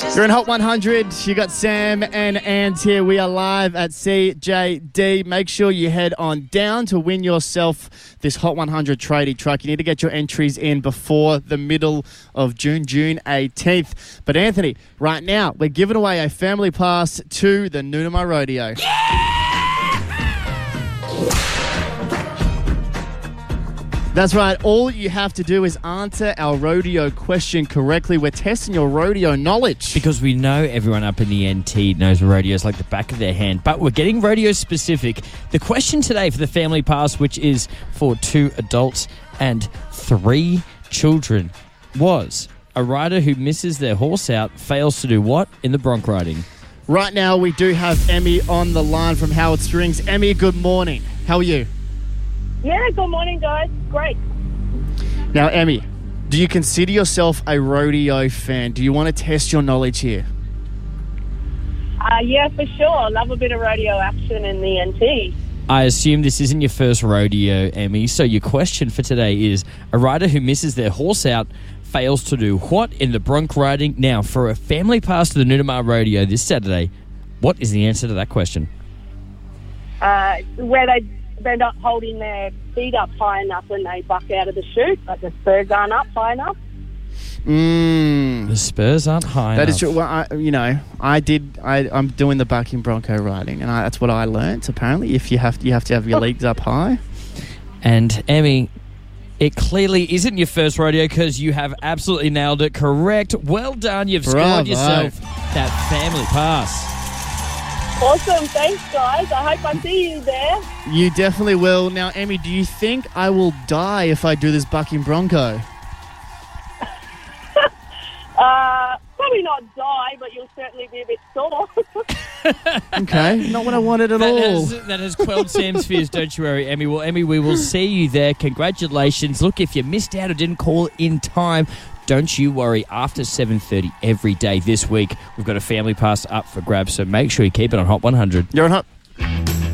You're in Hot 100. You got Sam and Ant here. We are live at CJD. Make sure you head on down to win yourself this Hot 100 tradie truck. You need to get your entries in before the middle of June 18th. But Anthony, right now, we're giving away a family pass to the Noonamar Rodeo. That's right. All you have to do is answer our rodeo question correctly. We're testing your rodeo knowledge. Because we know everyone up in the NT knows rodeos like the back of their hand, but we're getting rodeo specific. The question today for the family pass, which is for 2 adults and 3 children, was a rider who misses their horse out fails to do what in the bronc riding? Right now, we do have Emmy on the line from Howard Springs. Emmy, good morning. How are you? Yeah, good morning, guys. Great. Now, Emmy, do you consider yourself a rodeo fan? Do you want to test your knowledge here? Yeah, for sure. Love a bit of rodeo action in the NT. I assume this isn't your first rodeo, Emmy, so your question for today is, a rider who misses their horse out fails to do what in the bronc riding? Now, for a family pass to the Noonamar Rodeo this Saturday, what is the answer to that question? Where they're not holding their feet up high enough when they buck out of the chute, like the spurs aren't up high enough. The spurs aren't high enough. That is true. Well, I'm doing the bucking bronco riding, and that's what I learnt. Apparently, if you have to have your legs up high. And Emmy, it clearly isn't your first rodeo because you have absolutely nailed it correct. Well done. You've scored yourself that family pass. Awesome. Thanks, guys. I hope I see you there. You definitely will. Now, Emmy, do you think I will die if I do this bucking bronco? Probably not die, but you'll certainly be a bit sore. Okay, not what I wanted at all. That has quelled Sam's fears, don't you worry, Emmy. Well, Emmy, we will see you there. Congratulations. Look, if you missed out or didn't call in time, don't you worry. After 7:30 every day this week, we've got a family pass up for grabs, so make sure you keep it on Hot 100. You're on Hot.